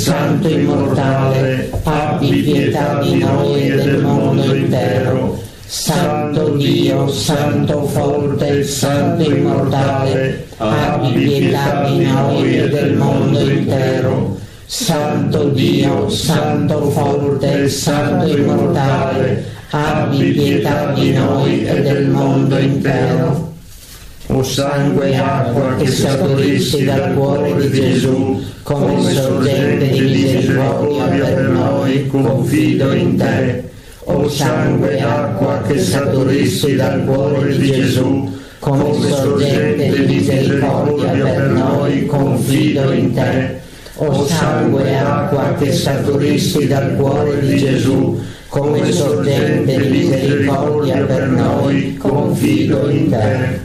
Santo immortale, abbi pietà di noi e del mondo intero. Santo Dio, Santo forte, Santo immortale, abbi pietà di noi e del mondo intero. Santo Dio, Santo forte, Santo immortale, abbi pietà di noi e del mondo intero. O sangue e acqua che scaturissi dal cuore di Gesù, come sorgente di misericordia per noi, confido in te. O sangue e acqua che scaturissi dal cuore di Gesù, come sorgente di misericordia per noi, confido in te. O sangue e acqua che scaturissi dal cuore di Gesù, come sorgente di misericordia per noi, confido in te.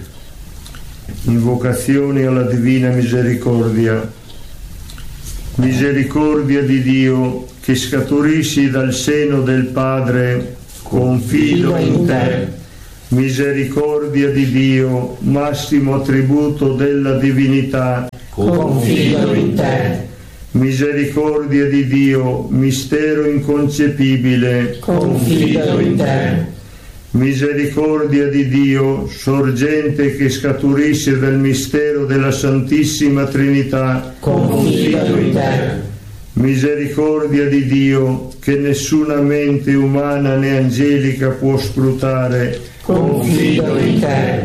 Invocazioni alla Divina Misericordia. Misericordia di Dio, che scaturisci dal seno del Padre, confido in te. Misericordia di Dio, massimo attributo della divinità, confido in te. Misericordia di Dio, mistero inconcepibile, confido in te. Misericordia di Dio, sorgente che scaturisce dal mistero della Santissima Trinità, confido in te. Misericordia di Dio, che nessuna mente umana né angelica può scrutare, confido in te.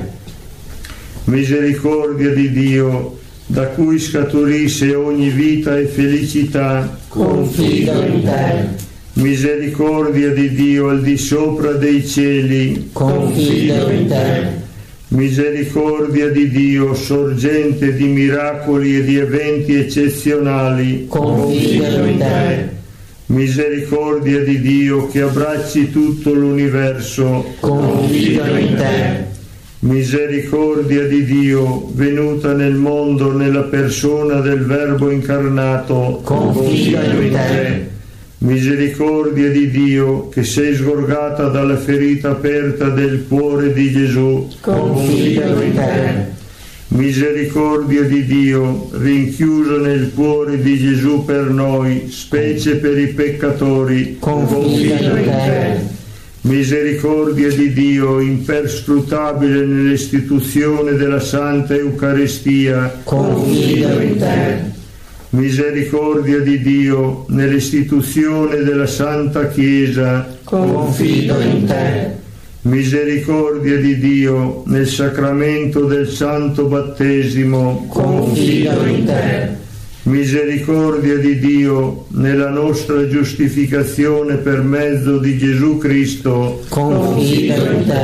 Misericordia di Dio, da cui scaturisce ogni vita e felicità, confido in te. Misericordia di Dio al di sopra dei cieli, confido in te. Misericordia di Dio, sorgente di miracoli e di eventi eccezionali, confido in te. Misericordia di Dio, che abbracci tutto l'universo, confido in te. Misericordia di Dio, venuta nel mondo nella persona del Verbo incarnato, confido in te. Misericordia di Dio, che sei sgorgata dalla ferita aperta del cuore di Gesù, confido in te. Misericordia di Dio, rinchiuso nel cuore di Gesù per noi, specie per i peccatori, confido in te. Misericordia di Dio, imperscrutabile nell'istituzione della Santa Eucaristia, confido in te. Misericordia di Dio, nell'istituzione della Santa Chiesa, confido in te. Misericordia di Dio, nel sacramento del Santo Battesimo, confido in te. Misericordia di Dio, nella nostra giustificazione per mezzo di Gesù Cristo, confido in te.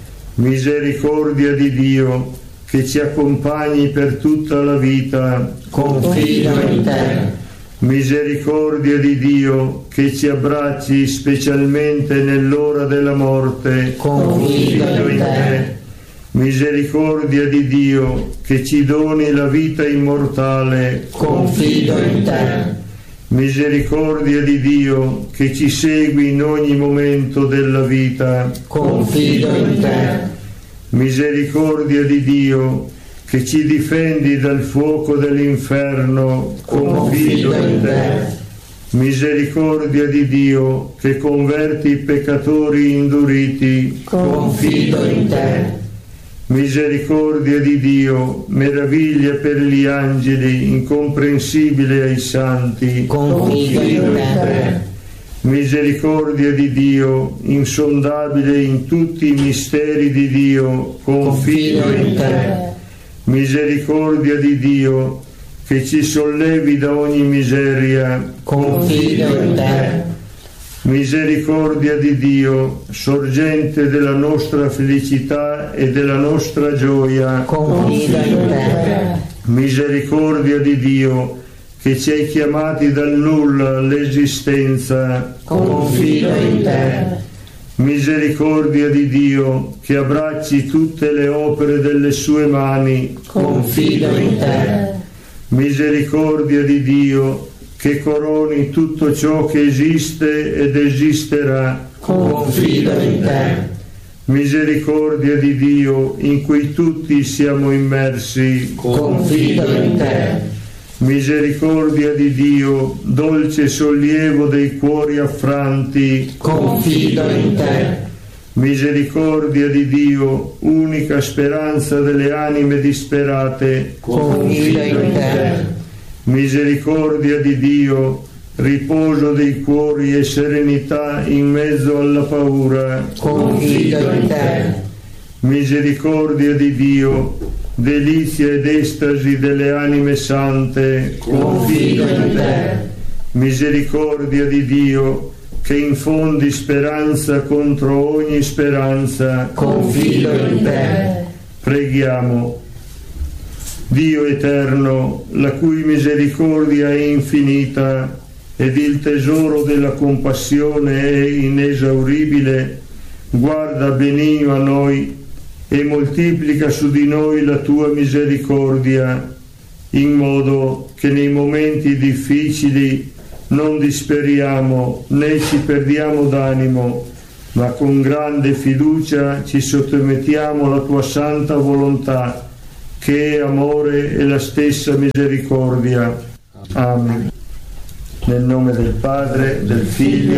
Misericordia di Dio, che ci accompagni per tutta la vita, confido in te. Misericordia di Dio, che ci abbracci specialmente nell'ora della morte, confido in te. Misericordia di Dio, che ci doni la vita immortale, confido in te. Misericordia di Dio, che ci segui in ogni momento della vita, confido in te. Misericordia di Dio, che ci difendi dal fuoco dell'inferno, confido in te. Misericordia di Dio, che converti i peccatori induriti, confido in te. Misericordia di Dio, meraviglia per gli angeli, incomprensibile ai santi, confido in te. Misericordia di Dio, insondabile in tutti i misteri di Dio, confido in te. Misericordia di Dio, che ci sollevi da ogni miseria, confido in te. Misericordia di Dio, sorgente della nostra felicità e della nostra gioia, confido in te. Misericordia di Dio, che ci hai chiamati dal nulla all'esistenza, confido in te. Misericordia di Dio, che abbracci tutte le opere delle sue mani, confido in te. Misericordia di Dio, che coroni tutto ciò che esiste ed esisterà, confido in te. Misericordia di Dio, in cui tutti siamo immersi, confido in te. Misericordia di Dio, dolce sollievo dei cuori affranti, confido in te. Misericordia di Dio, unica speranza delle anime disperate, confido in te. Misericordia di Dio, riposo dei cuori e serenità in mezzo alla paura, confido in te. Misericordia di Dio, delizia ed estasi delle anime sante, confido in te. Misericordia di Dio, che infondi speranza contro ogni speranza, confido in te. Preghiamo. Dio eterno, la cui misericordia è infinita ed il tesoro della compassione è inesauribile, guarda benigno a noi e moltiplica su di noi la tua misericordia, in modo che nei momenti difficili non disperiamo né ci perdiamo d'animo, ma con grande fiducia ci sottomettiamo alla tua santa volontà, che è amore e la stessa misericordia. Amen. Nel nome del Padre, del Figlio